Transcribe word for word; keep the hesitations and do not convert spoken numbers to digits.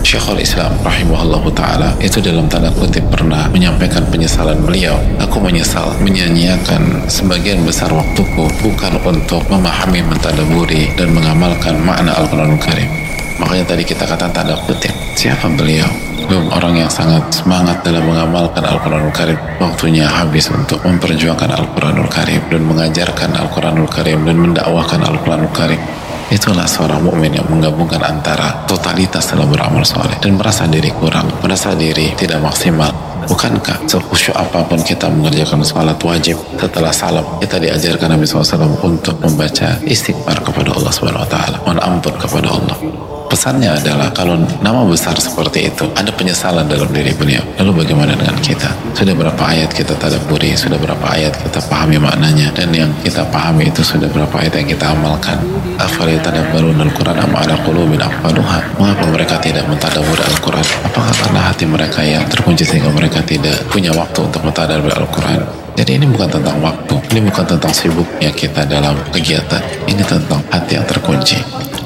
Syekhul Islam rahimahullahu ta'ala itu dalam tanda kutip pernah menyampaikan penyesalan beliau. Aku menyesal menyanyiakan sebagian besar waktuku bukan untuk memahami, mentadaburi, dan mengamalkan makna Al-Quranul Karim. Makanya tadi kita kata tanda kutip, siapa beliau? Belum orang yang sangat semangat dalam mengamalkan Al-Quranul Karim. Waktunya habis untuk memperjuangkan Al-Quranul Karim dan mengajarkan Al-Quranul Karim dan mendakwahkan Al-Quranul Karim. Itulah seorang mukmin yang menggabungkan antara totalitas dalam beramal soleh dan merasa diri kurang, merasa diri tidak maksimal. Bukankah sekhusyuk apapun kita mengerjakan salat wajib setelah salam, kita diajarkan Nabi shallallahu alaihi wasallam untuk membaca istighfar kepada Allah subhanahu wa taala, mohon ampun kepada Allah. Pesannya adalah kalau nama besar seperti itu ada penyesalan dalam diri beliau, lalu bagaimana dengan kita? Sudah berapa ayat kita tadabburi, sudah berapa ayat kita pahami maknanya, dan yang kita pahami itu sudah berapa ayat yang kita amalkan? Afala yatadabbaruna al-Quran am ala qulubin aqfaluha? Mengapa mereka tidak mentadabbur Al-Quran? Apakah karena hati mereka yang terkunci sehingga mereka tidak punya waktu untuk mentadabbur Al-Quran? Jadi ini bukan tentang waktu, ini bukan tentang sibuknya kita dalam kegiatan, ini tentang hati yang terkunci.